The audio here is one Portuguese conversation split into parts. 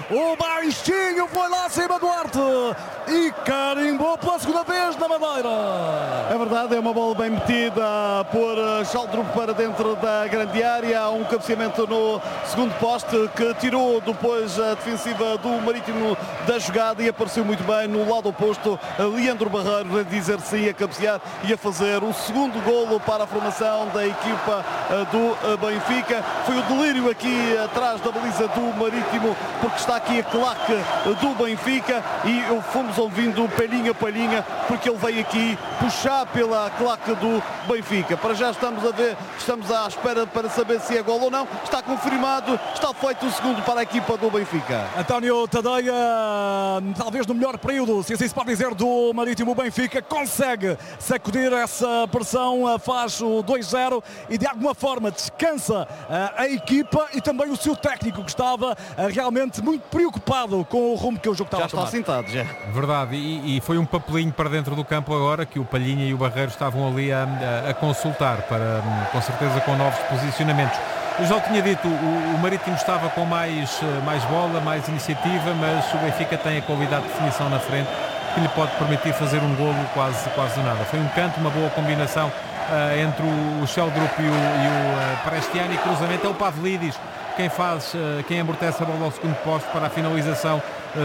O baixinho foi lá acima do Duarte e carimbou pela segunda vez na Madeira. É verdade, é uma bola bem metida por Schaldrup para dentro da grande área. Há um cabeceamento no segundo poste que tirou depois a defensiva do Marítimo da jogada e apareceu muito bem no lado oposto. Leandro Barreiro a dizer-se a cabecear e a fazer o segundo golo para a formação da equipa do Benfica. Foi o delírio aqui atrás da baliza do Marítimo, porque está aqui a claque do Benfica e fomos ouvindo palhinha, porque ele veio aqui puxar pela claque do Benfica. Para já estamos a ver, estamos à espera para saber se é gol ou não. Está confirmado, está feito o segundo para a equipa do Benfica. António Tadeia, talvez no melhor período, se assim se pode dizer, do Marítimo. Benfica consegue sacudir essa pressão, faz o 2-0 e de alguma forma descansa a equipa e também o seu técnico, que estava realmente muito preocupado com o rumo que o jogo estava a tomar. Já está sentado, já. Verdade, e foi um papelinho para dentro do campo agora que o Palhinha e o Barreiro estavam ali a consultar, para, com certeza, com novos posicionamentos. Eu já o tinha dito, o Marítimo estava com mais bola, mais iniciativa, mas o Benfica tem a qualidade de definição na frente que lhe pode permitir fazer um golo quase do nada. Foi um canto, uma boa combinação entre o Schaldrup e o Prestiani. Cruzamento é o Pavlidis quem amortece a bola ao segundo posto para a finalização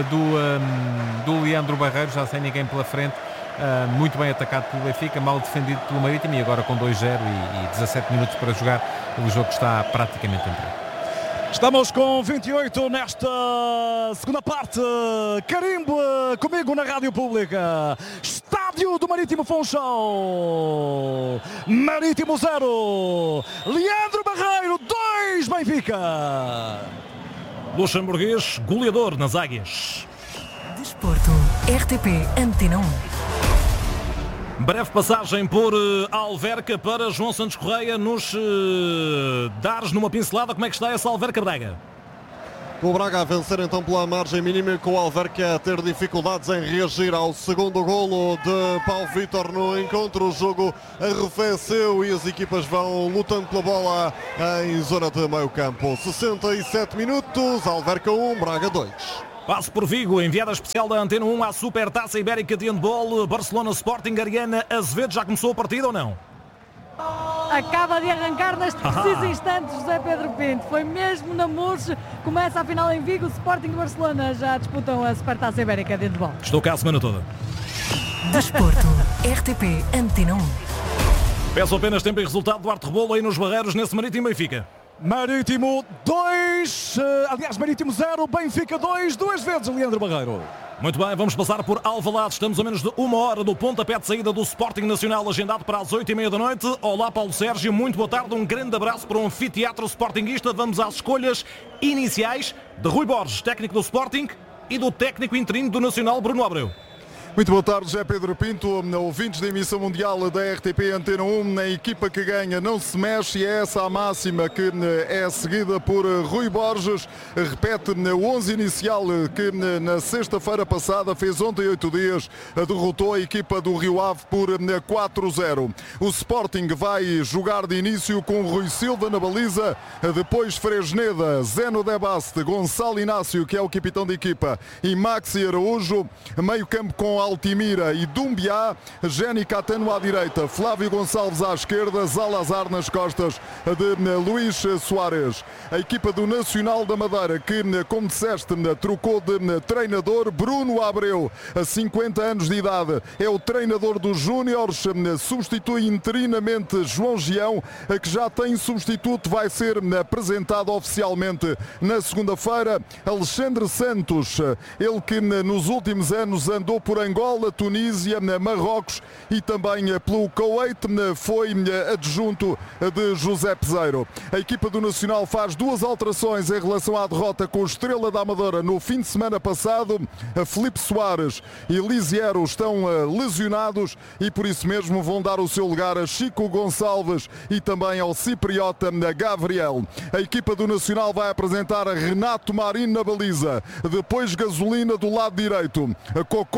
do Leandro Barreiro, já sem ninguém pela frente. Muito bem atacado pelo Benfica, mal defendido pelo Marítimo, e agora com 2-0 e 17 minutos para jogar, o jogo está praticamente entregue. Estamos com 28 nesta segunda parte. Carimbo comigo na Rádio Pública. Estádio do Marítimo Funchal. Marítimo 0. Leandro Barreiro 2. Benfica. Luxemburguês, goleador nas águias. Desporto. RTP Antena 1. Breve passagem por Alverca para João Santos Correia nos dares numa pincelada como é que está essa Alverca Braga. Com o Braga a vencer então pela margem mínima, com o Alverca a ter dificuldades em reagir ao segundo golo de Paulo Vítor no encontro. O jogo arrefeceu e as equipas vão lutando pela bola em zona de meio campo. 67 minutos, Alverca 1, Braga 2. Passo por Vigo, enviada especial da Antena 1 à Supertaça Ibérica de Handball. Barcelona Sporting, Ariana Azevedo, já começou a partida ou não? Acaba de arrancar neste preciso instante José Pedro Pinto. Foi mesmo na Murche. Começa a final em Vigo. Sporting e Barcelona já disputam a Supertaça Ibérica de Handball. Estou cá a semana toda. Desporto. RTP Antena 1. Peço apenas tempo e resultado. Duarte Rebolo aí nos Barreiros, nesse Marítimo Benfica. Marítimo 2, aliás, Marítimo 0, Benfica 2, duas vezes Leandro Barreiro. Muito bem, vamos passar por Alvalade. Estamos a menos de uma hora do pontapé de saída do Sporting Nacional, agendado para as 8h30 da noite. Olá, Paulo Sérgio, muito boa tarde. Um grande abraço para o anfiteatro sportinguista. Vamos às escolhas iniciais de Rui Borges, técnico do Sporting, e do técnico interino do Nacional, Bruno Abreu. Muito boa tarde, José Pedro Pinto, ouvintes da emissão mundial da RTP Antena 1. A equipa que ganha não se mexe, e é essa a máxima que é seguida por Rui Borges. Repete o 11 inicial que na sexta-feira passada, fez ontem 8 dias, derrotou a equipa do Rio Ave por 4-0. O Sporting vai jogar de início com Rui Silva na baliza, depois Fresneda, Zeno Debaste, Gonçalo Inácio, que é o capitão da equipa, e Maxi Araújo. Meio campo com Altimira e Dumbiá, Jenny Catano à direita, Flávio Gonçalves à esquerda, Zalazar nas costas de Luís Soares. A equipa do Nacional da Madeira, que, como disseste, trocou de treinador. Bruno Abreu, a 50 anos de idade, é o treinador dos Júniores, substitui interinamente João Gião, que já tem substituto, vai ser apresentado oficialmente na segunda-feira. Alexandre Santos, ele que nos últimos anos andou por Angola, Tunísia, Marrocos e também pelo Kuwait, foi adjunto de José Peseiro. A equipa do Nacional faz duas alterações em relação à derrota com o Estrela da Amadora no fim de semana passado. Filipe Soares e Lisiero estão lesionados e por isso mesmo vão dar o seu lugar a Chico Gonçalves e também ao cipriota Gabriel. A equipa do Nacional vai apresentar Renato Marinho na baliza, depois Gasolina do lado direito, Cocolo à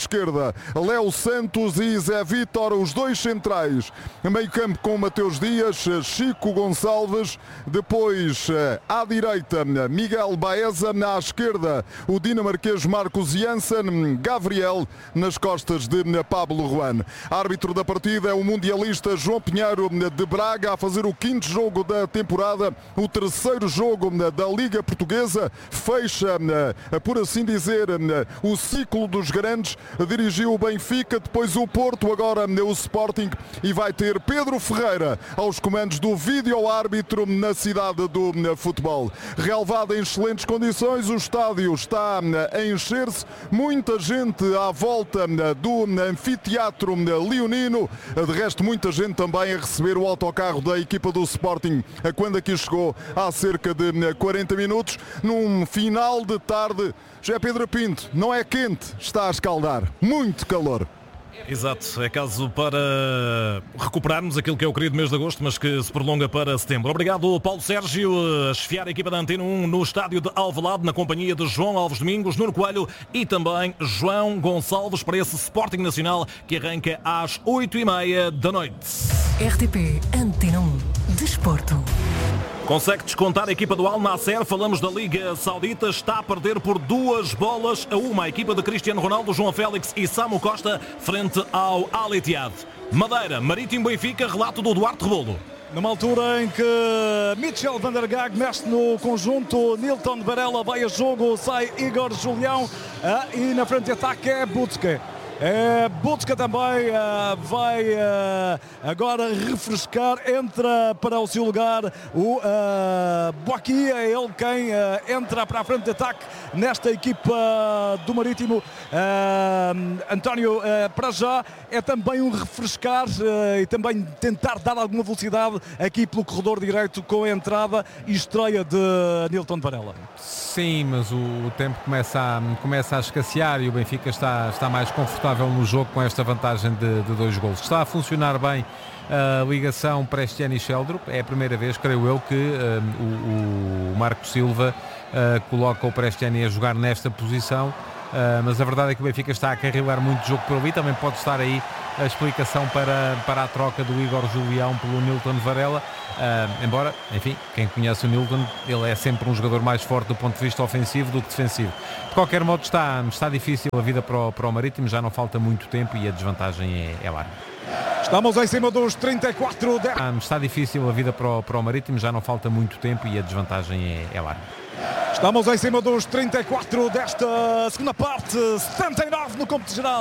esquerda, Léo Santos e Zé Vítor, os dois centrais. Meio campo com Mateus Dias, Chico Gonçalves, depois à direita Miguel Baeza, à esquerda o dinamarquês Marcos Janssen, Gabriel nas costas de Pablo Ruan. Árbitro da partida é o mundialista João Pinheiro de Braga, a fazer o 5º jogo da temporada, o 3º jogo da Liga Portuguesa, fecha, por assim dizer, o ciclo dos grandes. Dirigiu o Benfica, depois o Porto, agora o Sporting, e vai ter Pedro Ferreira aos comandos do vídeo-árbitro na cidade do futebol. Relvado em excelentes condições, o estádio está a encher-se, muita gente à volta do anfiteatro leonino, de resto muita gente também a receber o autocarro da equipa do Sporting quando aqui chegou há cerca de 40 minutos, num final de tarde. José Pedro Pinto, não é quente, está a escaldar, muito calor. Exato, é caso para recuperarmos aquilo que é o querido mês de agosto, mas que se prolonga para setembro. Obrigado, Paulo Sérgio, a chefiar a equipa da Antena 1 no estádio de Alvalade, na companhia de João Alves Domingos, Nuno Coelho e também João Gonçalves, para esse Sporting Nacional que arranca às 8h30 da noite. RTP Antena 1 Desporto. Consegue descontar a equipa do Al Nassr, falamos da Liga Saudita, está a perder por 2-1 a equipa de Cristiano Ronaldo, João Félix e Samu Costa frente ao Al Ittihad. Madeira, Marítimo Benfica, relato do Duarte Rebolo. Numa altura em que Michel van der Gaag mexe no conjunto, Nilton Varela vai a jogo, sai Igor Julião e na frente de ataque é Butske. Butska também vai agora refrescar, entra para o seu lugar o Boaqui, é ele quem entra para a frente de ataque nesta equipa do Marítimo. António, para já é também um refrescar e também tentar dar alguma velocidade aqui pelo corredor direito com a entrada e estreia de Nilton Varela. Sim, mas o tempo começa a escassear e o Benfica está mais confortável no jogo com esta vantagem de 2 golos. Está a funcionar bem a ligação Prestiani e Sheldrup. É a primeira vez, creio eu, que o Marco Silva coloca o Prestiani a jogar nesta posição. Mas a verdade é que o Benfica está a carregar muito jogo por ali. Também pode estar aí a explicação para a troca do Igor Julião pelo Nilton Varela. Embora, enfim, quem conhece o Nilton, ele é sempre um jogador mais forte do ponto de vista ofensivo do que defensivo. De qualquer modo, está difícil a vida para o Marítimo, já não falta muito tempo e a desvantagem é larga. Estamos em cima dos 34. Está difícil a vida para o Marítimo, já não falta muito tempo e a desvantagem é larga. Estamos em cima dos 34 desta segunda parte, 79 no cômputo geral.